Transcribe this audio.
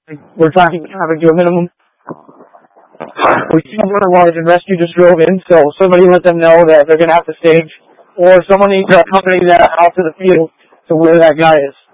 we're trying to have it to a minimum. We see otherwise, and rescue just drove in, so somebody let them know that they're going to have to stage, or someone needs to accompany that out to the field to where that guy is.